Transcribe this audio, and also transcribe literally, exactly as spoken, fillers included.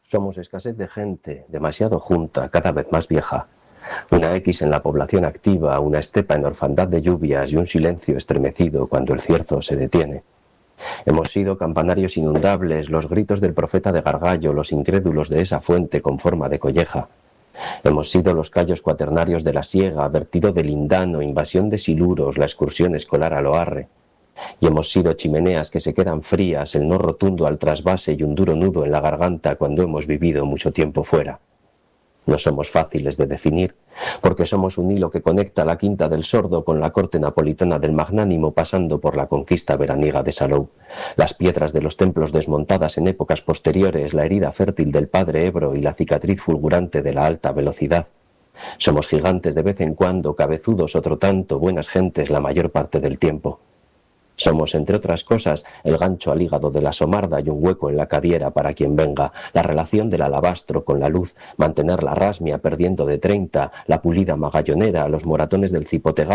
Somos escasez de gente, demasiado junta, cada vez más vieja. Una X en la población activa, una estepa en orfandad de lluvias y un silencio estremecido cuando el cierzo se detiene. Hemos sido campanarios inundables, los gritos del profeta de Gargallo, los incrédulos de esa fuente con forma de colleja. Hemos sido los callos cuaternarios de la siega, vertido de lindano, invasión de siluros, la excursión escolar a Loarre. Y hemos sido chimeneas que se quedan frías, el no rotundo al trasvase y un duro nudo en la garganta cuando hemos vivido mucho tiempo fuera. No somos fáciles de definir, porque somos un hilo que conecta la Quinta del Sordo con la corte napolitana del Magnánimo pasando por la conquista veraniega de Salou, las piedras de los templos desmontadas en épocas posteriores, la herida fértil del padre Ebro y la cicatriz fulgurante de la alta velocidad. Somos gigantes de vez en cuando, cabezudos otro tanto, buenas gentes la mayor parte del tiempo. Somos, entre otras cosas, el gancho al hígado de la somarda y un hueco en la cadiera para quien venga, la relación del alabastro con la luz, mantener la rasmia perdiendo de treinta, la pulida magallonera, los moratones del cipote